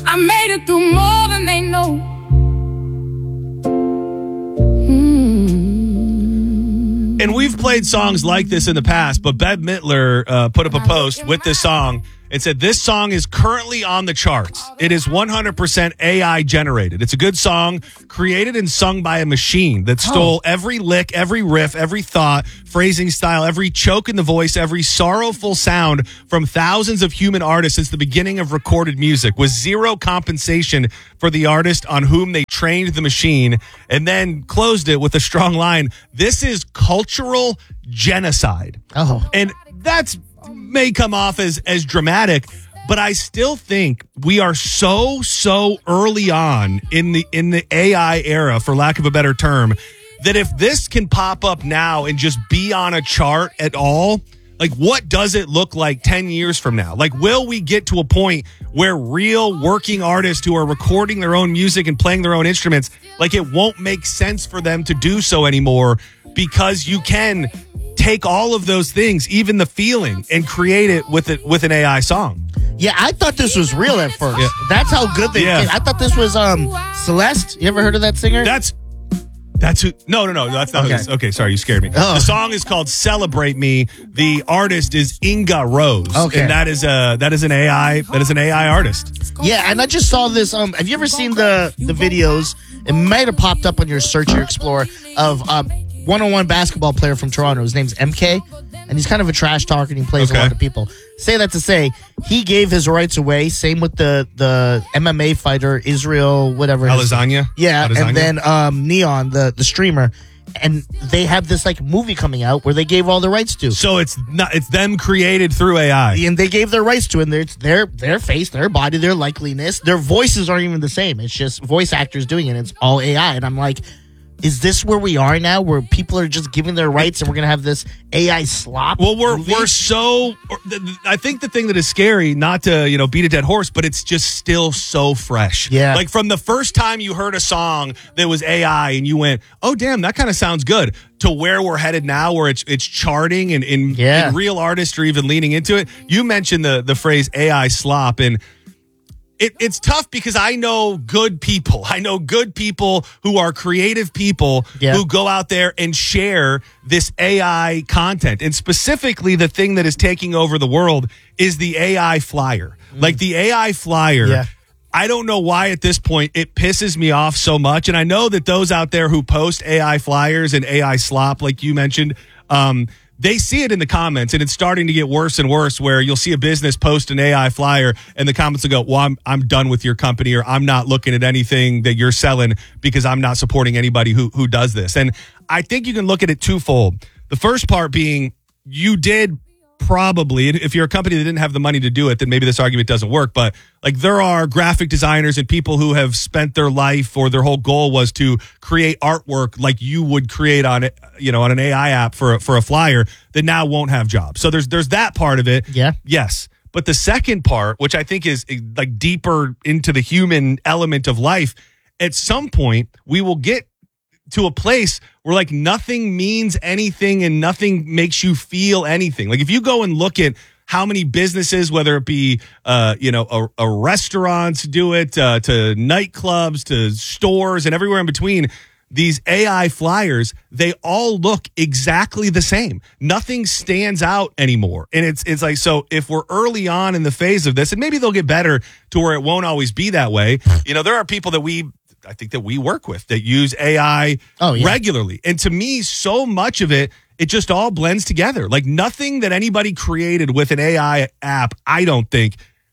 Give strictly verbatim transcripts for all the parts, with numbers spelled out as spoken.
I made it through more than they know. Mm. And we've played songs like this in the past, but Bette Midler uh, put up a post with this song and said, this song is currently on the charts. It is one hundred percent A I generated. It's a good song created and sung by a machine that stole oh. every lick, every riff, every thought, phrasing style, every choke in the voice, every sorrowful sound from thousands of human artists since the beginning of recorded music, with zero compensation for the artist on whom they trained the machine, and then closed it with a strong line. This is cultural genocide. Oh. And that's may come off as, as dramatic, but I still think we are so, so early on in the in the A I era, for lack of a better term, that if this can pop up now and just be on a chart at all, like, what does it look like ten years from now? Like, will we get to a point where real working artists who are recording their own music and playing their own instruments, like, it won't make sense for them to do so anymore because you can take all of those things, even the feeling, and create it with it with an A I song? Yeah, I thought this was real at first. Yeah. That's how good they yeah. came. I thought this was um Celeste. You ever heard of that singer? That's That's who. No, no, no. That's not. Okay. Who this, okay, sorry, you scared me. Oh. The song is called "Celebrate Me." The artist is Inga Rose, okay. and that is a that is an A I that is an A I artist. Yeah, and I just saw this. Um, have you ever seen the the videos? It might have popped up on your search or Explorer of um one oh one basketball player from Toronto. His name's M K, and he's kind of a trash talker and he plays okay. a lot of people. Say that to say, he gave his rights away. Same with the, the M M A fighter, Israel, whatever. Alazanya? Yeah, Alazanya? And then um, Neon, the, the streamer. And they have this like movie coming out where they gave all the rights to. So it's not it's them created through A I. And they gave their rights to it. And it's their, their face, their body, their likeliness. Their voices aren't even the same. It's just voice actors doing it. It's all A I. And I'm like, is this where we are now, where people are just giving their rights and we're going to have this A I slop? Well, we're movie? we're so. I think the thing that is scary, not to you know beat a dead horse, but it's just still so fresh. Yeah. Like from the first time you heard a song that was A I and you went, "Oh, damn, that kind of sounds good," to where we're headed now, where it's it's charting and, and, yeah. and real artists are even leaning into it. You mentioned the the phrase A I slop, and It, it's tough because I know good people. I know good people who are creative people yeah. who go out there and share this A I content. And specifically, the thing that is taking over the world is the A I flyer. Mm. Like the A I flyer. Yeah. I don't know why at this point it pisses me off so much. And I know that those out there who post A I flyers and A I slop, like you mentioned, um, they see it in the comments, and it's starting to get worse and worse, where you'll see a business post an A I flyer and the comments will go, well, I'm, I'm done with your company, or I'm not looking at anything that you're selling because I'm not supporting anybody who, who does this. And I think you can look at it twofold. The first part being, you did probably, if you're a company that didn't have the money to do it, then maybe this argument doesn't work. But like, there are graphic designers and people who have spent their life, or their whole goal was to create artwork like you would create on it, you know, on an A I app for a, for a flyer, that now won't have jobs. So there's there's that part of it. Yeah. Yes. But the second part, which I think is like deeper into the human element of life, at some point we will get to a place where like nothing means anything and nothing makes you feel anything. Like if you go and look at how many businesses, whether it be, uh, you know, a, a restaurants do it, uh, to nightclubs, to stores and everywhere in between, these A I flyers, they all look exactly the same. Nothing stands out anymore. And it's it's like, so if we're early on in the phase of this, and maybe they'll get better to where it won't always be that way. You know, there are people that we, I think that we work with that use A I oh, yeah. regularly. And to me, so much of it, it just all blends together. Like nothing that anybody created with an A I app, I don't think,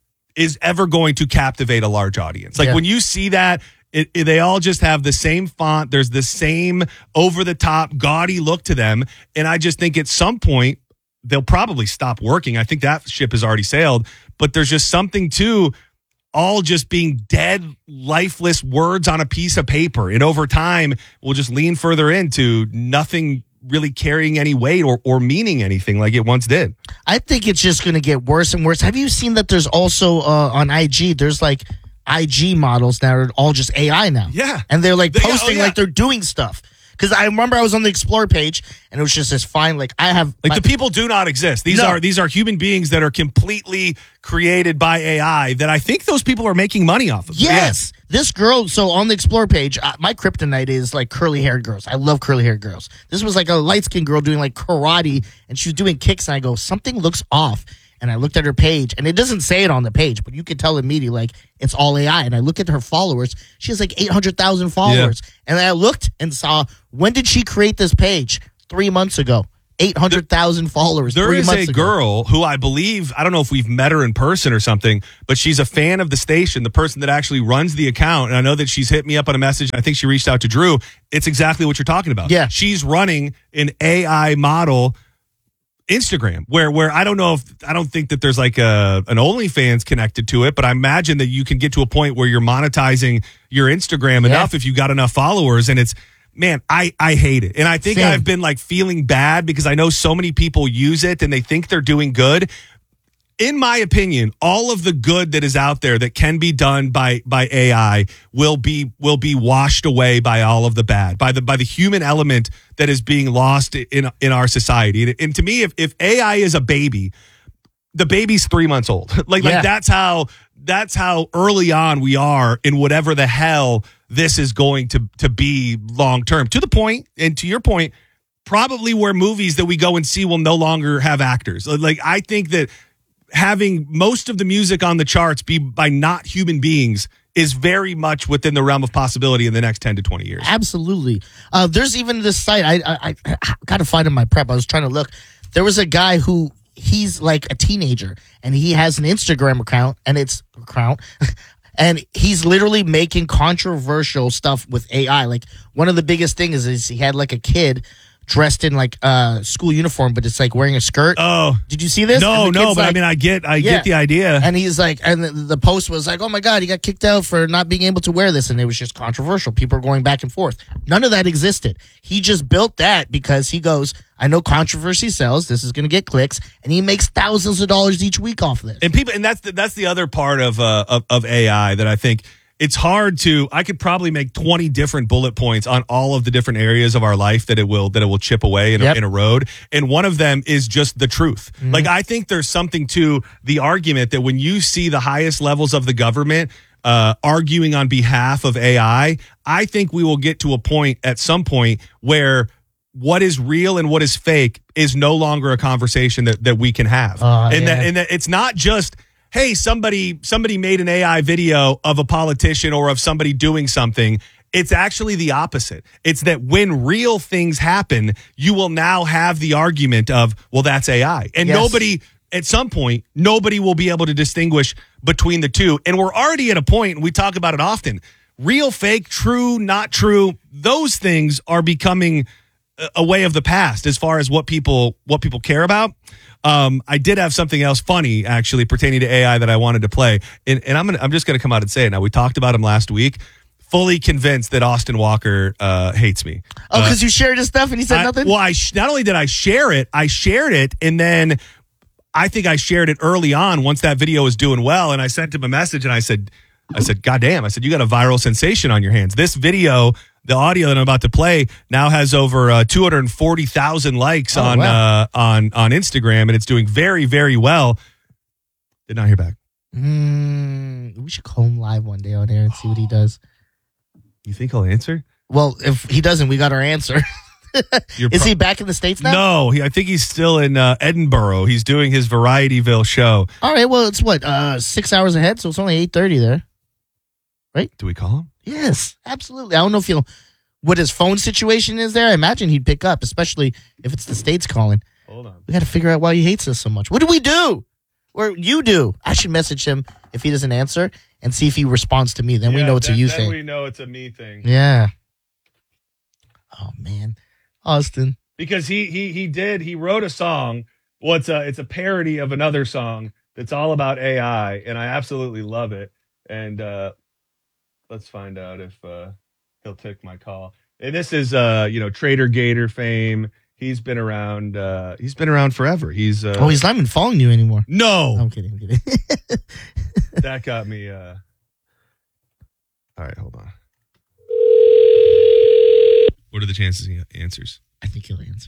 is ever going to captivate a large audience. Like yeah. when you see that, It, it, they all just have the same font. There's the same over-the-top, gaudy look to them. And I just think at some point, they'll probably stop working. I think that ship has already sailed. But there's just something to all just being dead, lifeless words on a piece of paper. And over time, we'll just lean further into nothing really carrying any weight or, or meaning anything like it once did. I think it's just going to get worse and worse. Have you seen that there's also uh, on I G, there's like I G models that are all just A I now. Yeah. And they're like They- posting oh, yeah. like they're doing stuff. Because I remember I was on the Explore page, and it was just this fine, like, I have... Like my- the people do not exist. These No. are these are human beings that are completely created by A I that I think those people are making money off of. Yes. This girl, so on the Explore page, uh, my kryptonite is like curly haired girls. I love curly haired girls. This was like a light skinned girl doing like karate, and she was doing kicks, and I go, something looks off. And I looked at her page, and it doesn't say it on the page, but you can tell immediately, like, it's all A I. And I look at her followers. She has like eight hundred thousand followers. And I looked and saw, when did she create this page? Three months ago. eight hundred thousand followers. There three is months a ago. girl who I believe, I don't know if we've met her in person or something, but she's a fan of the station, the person that actually runs the account. And I know that she's hit me up on a message. I think she reached out to Drew. It's exactly what you're talking about. Yeah. She's running an A I model Instagram where where I don't know if I don't think that there's like a an OnlyFans connected to it, but I imagine that you can get to a point where you're monetizing your Instagram Yeah. enough if you got enough followers. And it's, man, I, I hate it. And I think Same. I've been like feeling bad because I know so many people use it and they think they're doing good. In my opinion, all of the good that is out there that can be done by by A I will be will be washed away by all of the bad, by the by the human element that is being lost in in our society. And, and to me, if if A I is a baby, the baby's three months old. like Yeah. like that's how that's how early on we are in whatever the hell this is going to to be long term. To the point, and to your point, probably where movies that we go and see will no longer have actors. Like I think that having most of the music on the charts be by not human beings is very much within the realm of possibility in the next ten to twenty years. Absolutely. Uh, there's even this site. I, I, I, I got to find in my prep. I was trying to look. There was a guy who he's like a teenager, and he has an Instagram account, and it's account, and he's literally making controversial stuff with A I. Like one of the biggest things is he had like a kid dressed in like a uh, school uniform, but it's like wearing a skirt. Oh, Did you see this? no, And the no, kid's but I like- mean, I get, I Yeah. get the idea. And he's like, and the, the post was like, oh my God, he got kicked out for not being able to wear this. And it was just controversial. People are going back and forth. None of that existed. He just built that because he goes, I know controversy sells. This is going to get clicks. And he makes thousands of dollars each week off of this. And people, and that's the, that's the other part of, uh, of of A I that I think it's hard to. I could probably make twenty different bullet points on all of the different areas of our life that it will that it will chip away and Yep. in a road. And one of them is just the truth. Mm-hmm. Like I think there's something to the argument that when you see the highest levels of the government uh, arguing on behalf of A I, I think we will get to a point at some point where what is real and what is fake is no longer a conversation that, that we can have. Uh, and that yeah. and that it's not just, hey, somebody somebody made an A I video of a politician or of somebody doing something. It's actually the opposite. It's that when real things happen, you will now have the argument of, well, that's A I. And Yes. nobody, at some point, nobody will be able to distinguish between the two. And we're already at a point, and we talk about it often, real, fake, true, not true, those things are becoming a- a way of the past as far as what people what people care about. Um, I did have something else funny actually pertaining to A I that I wanted to play, and, and I'm gonna, I'm just going to come out and say it now. We talked about him last week. Fully convinced that Austin Walker uh, hates me. oh, Uh, because you shared his stuff and he said I- nothing? Well, I sh- not only did I share it, I shared it, and then I think I shared it early on once that video was doing well, and I sent him a message, and I said, I said, God damn, I said, you got a viral sensation on your hands. This video, the audio that I'm about to play, now has over uh, two hundred forty thousand likes Oh, on wow. uh, on on Instagram, and it's doing very, very well. Did not hear back. Mm, we should call him live one day on air and see what he does. You think he'll answer? Well, if he doesn't, we got our answer. You're Is pro- he back in the States now? No, he, I think he's still in uh, Edinburgh. He's doing his Varietyville show. All right, well, it's what, uh, six hours ahead, so it's only eight thirty there. Do we call him? Yes, absolutely. I don't know if he'll, what his phone situation is there. I imagine he'd pick up, especially if it's the States calling. Hold on. We got to figure out why he hates us so much. What do we do? Or you do? I should message him if he doesn't answer and see if he responds to me. Then we know it's a you thing. we know it's a me thing. Yeah. Oh, man. Austin. Because he he he did he wrote a song. Well, it's a it's a parody of another song that's all about A I, and I absolutely love it. And uh, let's find out if uh, he'll take my call. And this is uh you know Trader Gator fame. He's been around. Uh, he's been around forever. He's uh, Oh, he's not even following you anymore. no. I'm kidding. I'm kidding. That got me. Uh... All right, hold on. What are the chances he answers? I think he'll answer.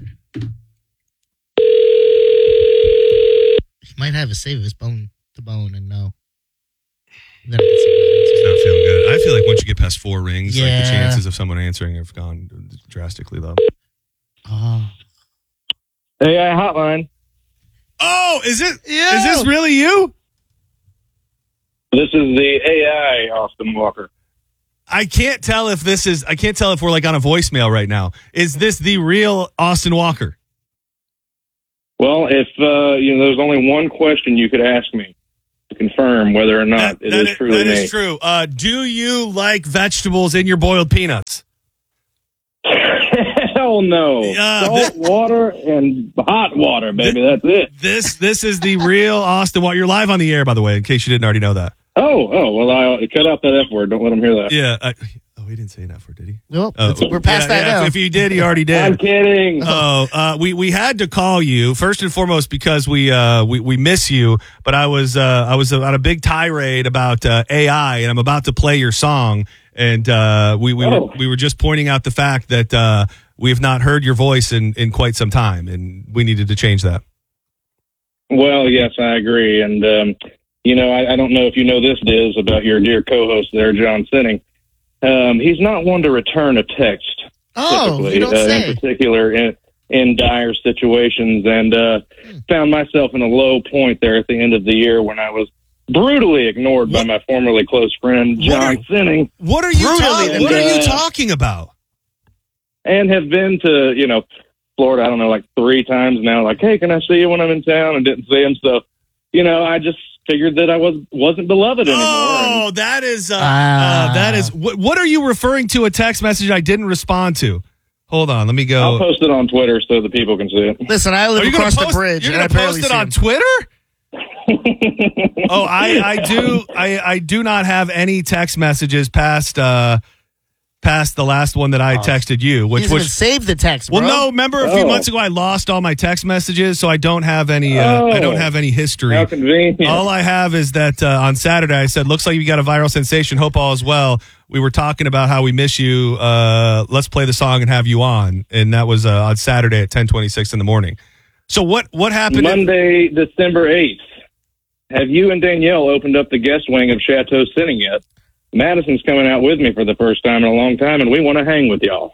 He might have a save his bone to bone and no. Then I can see what It's answers. not feeling good. I feel like once you get past four rings, like Yeah. the chances of someone answering have gone drastically low. Oh. A I hotline. Oh, is it? Yeah. Is this really you? This is the A I Austin Walker. I can't tell if this is. I can't tell if we're like on a voicemail right now. Is this the real Austin Walker? Well, if uh, you know, there's only one question you could ask me to confirm whether or not it that is is, truly that me. is true. Uh, do you like vegetables in your boiled peanuts? Hell no. Uh, Salt this- water and hot water, baby. That's it. This this is the real Austin Walker. You're live on the air, by the way, in case you didn't already know that. Oh, oh. Well, I cut out that F word. Don't let them hear that. Yeah. I, oh, he didn't say an F word, did he? Nope. Oh, It's- we're past yeah, that yeah, now. If he did, he already did. I'm kidding. Oh, uh, we we had to call you first and foremost because we uh, we we miss you. But I was uh, I was on a big tirade about uh, A I, and I'm about to play your song, and uh, we we Oh. were, we were just pointing out the fact that uh, we have not heard your voice in in quite some time, and we needed to change that. Well, yes, I agree. And, um, you know, I, I don't know if you know this, Diz, about your dear co-host there, John Sinning. Um, he's not one to return a text. Oh, typically, you don't uh, say. in particular in, in dire situations, and uh, found myself in a low point there at the end of the year when I was brutally ignored by What? my formerly close friend, What John are- Sinning, What are you Brutally, talking? What are you uh, talking about? and have been to, you know, Florida, I don't know, like three times now, like, hey, can I see you when I'm in town? And didn't see him. So, you know, I just figured that I was, wasn't beloved anymore. Oh, that is uh, Ah. uh, that is what, what are you referring to? A text message I didn't respond to. Hold on, let me go. I'll post it on Twitter so the people can see it. Listen, I live Are you gonna across post, the bridge. You're and I gonna barely post it see on him. Twitter? Oh, I, I do I, I do not have any text messages past uh past the last one that I texted you, which He's even was saved the text, well bro. no, remember a few Oh. months ago I lost all my text messages, so I don't have any uh, I don't Oh. have any history. How convenient. All I have is that uh, on Saturday I said, looks like you got a viral sensation. Hope all is well. We were talking about how we miss you. Uh, let's play the song and have you on. And that was uh, on Saturday at ten twenty-six in the morning. So what, what happened? Monday, December eighth. Have you and Danielle opened up the guest wing of Chateau Sinning yet? Madison's coming out with me for the first time in a long time, and we want to hang with y'all.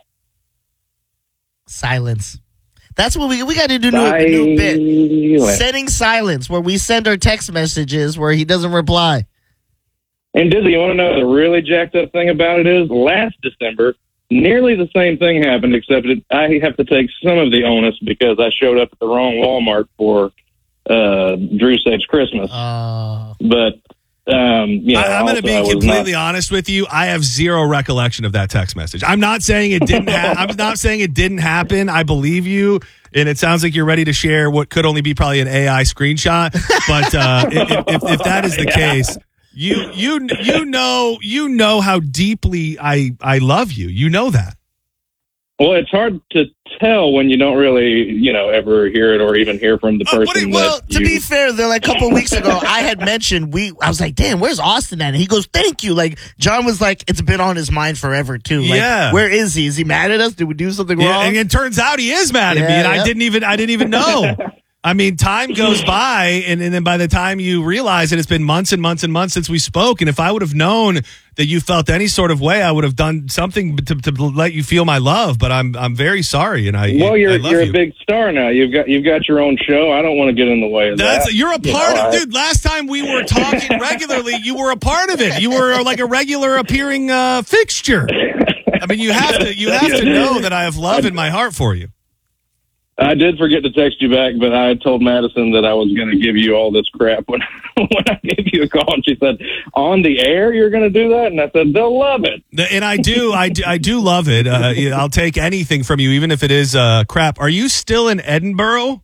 Silence. That's what we we got to do. New, a new bit. Silence. Setting silence, where we send our text messages where he doesn't reply. And Dizzy, you want to know the really jacked up thing about it is? Last December, nearly the same thing happened, except it, I have to take some of the onus because I showed up at the wrong Walmart for uh, Drew Saves Christmas. Uh, But, um, you know, I, I'm going to also be I was completely not- honest with you. I have zero recollection of that text message. I'm not saying it didn't. Ha- I'm not saying it didn't happen. I believe you, and it sounds like you're ready to share what could only be probably an A I screenshot. But uh, if, if, if that is the case, you you you know you know how deeply I I love you. You know that. Well, it's hard to tell when you don't really, you know, ever hear it or even hear from the Uh, what person. do you- well, that to you, be fair, though, like a couple weeks ago, I had mentioned we. I was like, "Damn, where's Austin at?" And he goes, "Thank you." Like John was like, "It's been on his mind forever too." Like, Yeah. where is he? Is he mad at us? Did we do something Yeah, wrong? and it turns out he is mad at me, Yeah, and I yeah. didn't even I didn't even know. I mean, time goes by, and, and then by the time you realize it, it's been months and months and months since we spoke. And if I would have known that you felt any sort of way, I would have done something to, to let you feel my love. But I'm I'm very sorry, and I well, you're I love you're you. a big star now. You've got you've got your own show. I don't want to get in the way of That's that. you're a You part know, of, I- dude. Last time we were talking regularly, you were a part of it. You were like a regular appearing uh, fixture. I mean, you have to you have to know that I have love in my heart for you. I did forget to text you back, but I told Madison that I was going to give you all this crap when when I gave you a call, and she said, "On the air, you're going to do that?" And I said, "They'll love it." And I do, I do, I do love it. Uh, I'll take anything from you, even if it is uh, crap. Are you still in Edinburgh?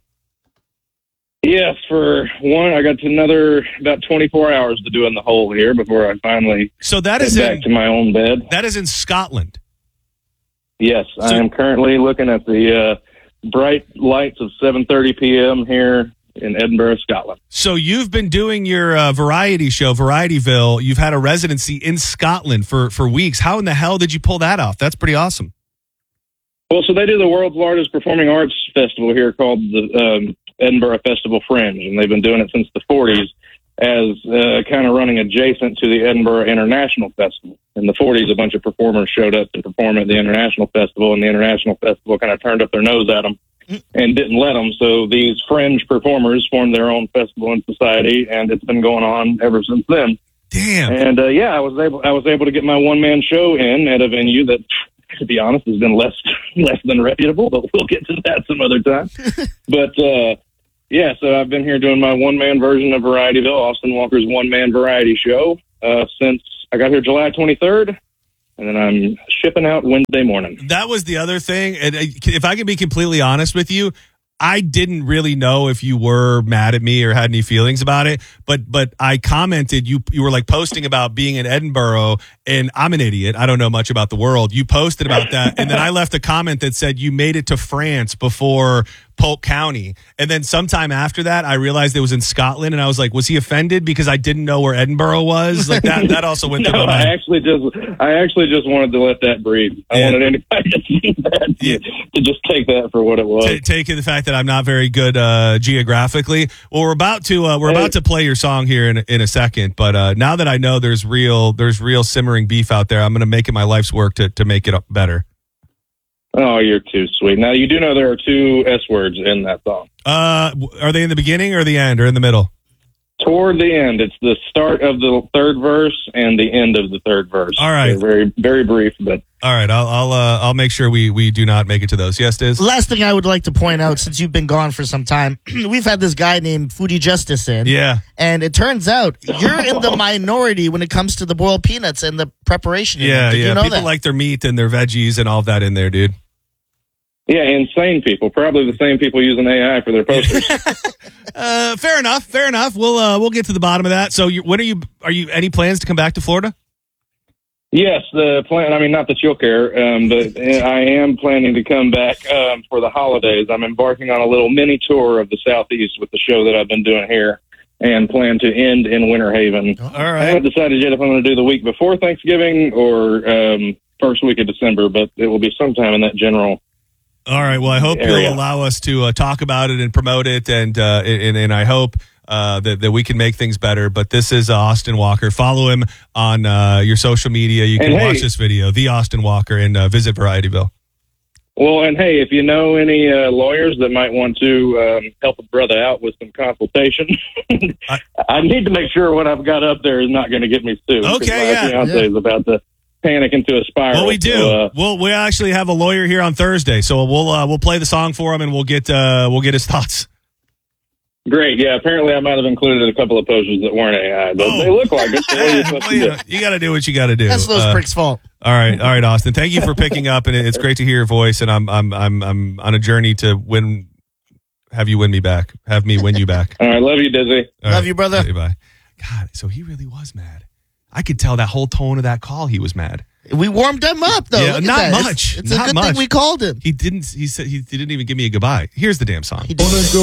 Yes, for one, I got another about twenty-four hours to do in the hole here before I finally So that get is back in to my own bed. that is in Scotland. Yes, I So- am currently looking at the uh, bright lights of seven thirty p.m. here in Edinburgh, Scotland. So you've been doing your uh, variety show, Varietyville. You've had a residency in Scotland for for weeks. How in the hell did you pull that off? That's pretty awesome. Well, so they do the world's largest performing arts festival here called the um, Edinburgh Festival Fringe, and they've been doing it since the forties as uh, kind of running adjacent to the Edinburgh International Festival. In the forties, a bunch of performers showed up to perform at the International Festival, and the International Festival kind of turned up their nose at them and didn't let them. So these fringe performers formed their own festival and society, and it's been going on ever since then. Damn. And uh, yeah, I was able I was able to get my one man show in at a venue that, to be honest, has been less less than reputable, but we'll get to that some other time. But uh, yeah, so I've been here doing my one man version of Varietyville, Austin Walker's one man variety show, uh, since I got here July twenty-third. And then I'm shipping out Wednesday morning. That was the other thing. And uh, if I can be completely honest with you, I didn't really know if you were mad at me or had any feelings about it, but but I commented, you you were like posting about being in Edinburgh, and I'm an idiot. I don't know much about the world. You posted about that, and then I left a comment that said you made it to France before Polk County. And then sometime after that, I realized it was in Scotland, and I was like, was he offended because I didn't know where Edinburgh was? Like that that also went no, through my I mind. actually just I actually just wanted to let that breathe. I Yeah. wanted anybody to see that, Yeah. to just take that for what it was. T- taking the fact that I'm not very good uh, geographically. Well, we're about to uh, we're about to play your song here in in a second. But uh, now that I know there's real there's real simmering beef out there, I'm going to make it my life's work to to make it up better. Oh, you're too sweet. Now, you do know there are two S words in that song. Uh, w- are they in the beginning or the end or in the middle? Toward the end. It's the start of the third verse and the end of the third verse. All right. They're very, very brief, but All right, I'll I'll uh, I'll make sure we we do not make it to those. Yes, Diz? Last thing I would like to point out, since you've been gone for some time, we've had this guy named Foodie Justice in. Yeah. And it turns out you're in the minority when it comes to the boiled peanuts and the preparation. Yeah, Did yeah. you know People that? like their meat and their veggies and all of that in there, dude. yeah, insane people. Probably the same people using A I for their posters. Uh, fair enough. Fair enough. We'll uh, we'll get to the bottom of that. So, you, when are you? Are you any plans to come back to Florida? Yes, the plan. I mean, not that you'll care, um, but I am planning to come back um, for the holidays. I'm embarking on a little mini tour of the Southeast with the show that I've been doing here, and plan to end in Winter Haven. All I right. haven't decided yet if I'm going to do the week before Thanksgiving or um, first week of December, but it will be sometime in that general. All right. Well, I hope area. you'll allow us to uh, talk about it and promote it, and uh, and, and I hope uh, that that we can make things better. But this is uh, Austin Walker. Follow him on uh, your social media. You can And hey- watch this video, the Austin Walker, and uh, visit Varietyville. Well, and hey, if you know any uh, lawyers that might want to um, help a brother out with some consultation, I- I need to make sure what I've got up there is not going to get me sued. 'cause Okay, my yeah, fiance yeah. is about to panic into a spiral. Well, we do. So, uh, We'll we actually have a lawyer here on Thursday, so we'll uh, we'll play the song for him, and we'll get uh, we'll get his thoughts. great. Yeah, apparently I might have included a couple of posters that weren't A I, but Oh. they look like it. So what are you supposed Well, to you, do? know, you got to do what you got to do. That's those Uh, pricks' fault. All right, all right, Austin. Thank you for picking up, and it- it's great to hear your voice. And I'm I'm I'm I'm on a journey to win. Have you win me back? Have me win you back. All right, love you, Dizzy. All Love right. you, brother. Okay, bye. God, so he really was mad. I could tell that whole tone of that call. He was mad. We warmed him up, though. Yeah, Look at not that. It's- much. It's, Not a good much. thing we called him. He didn't. He said he didn't even give me a goodbye. Here's the damn song. He did.